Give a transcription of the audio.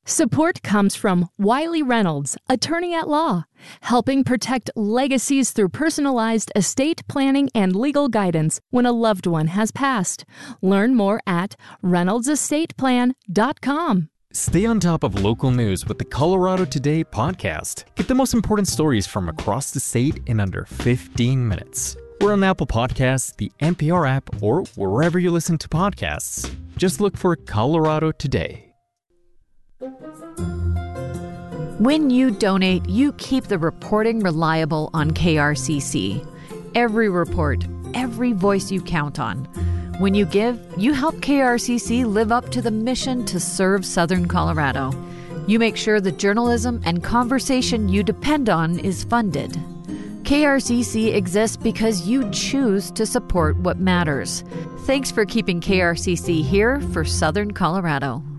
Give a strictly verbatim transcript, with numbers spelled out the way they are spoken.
Support comes from Wiley Reynolds, attorney at law, helping protect legacies through personalized estate planning and legal guidance when a loved one has passed. Learn more at reynolds estate plan dot com. Stay on top of local news with the Colorado Today podcast. Get the most important stories from across the state in under fifteen minutes. We're on Apple Podcasts, the N P R app, or wherever you listen to podcasts. Just look for Colorado Today. When you donate, you keep the reporting reliable on K R C C. Every report, every voice you count on. When you give, you help K R C C live up to the mission to serve Southern Colorado. You make sure the journalism and conversation you depend on is funded. K R C C exists because you choose to support what matters. Thanks for keeping K R C C here for Southern Colorado.